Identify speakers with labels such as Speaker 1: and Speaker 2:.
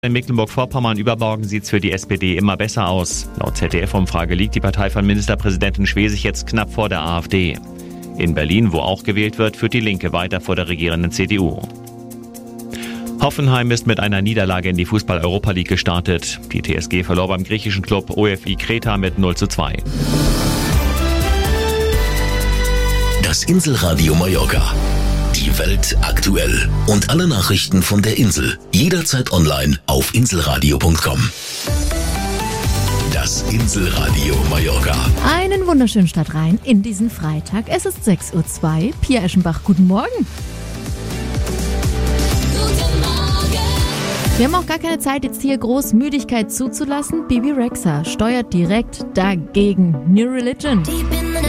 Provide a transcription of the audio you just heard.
Speaker 1: In Mecklenburg-Vorpommern übermorgen sieht es für die SPD immer besser aus. Laut ZDF-Umfrage liegt die Partei von Ministerpräsidentin Schwesig jetzt knapp vor der AfD. In Berlin, wo auch gewählt wird, führt die Linke weiter vor der regierenden CDU. Hoffenheim ist mit einer Niederlage in die Fußball-Europa League gestartet. Die TSG verlor beim griechischen Klub OFI Kreta mit 0:2.
Speaker 2: Das Inselradio Mallorca. Die Welt aktuell. Und alle Nachrichten von der Insel. Jederzeit online auf inselradio.com. Das Inselradio Mallorca.
Speaker 3: Einen wunderschönen Start rein in diesen Freitag. Es ist 6:02 Uhr. Pia Eschenbach, guten Morgen.
Speaker 4: Guten Morgen.
Speaker 3: Wir haben auch gar keine Zeit, jetzt hier groß Müdigkeit zuzulassen. Bebe Rexha steuert direkt dagegen. New Religion.
Speaker 4: Deep in the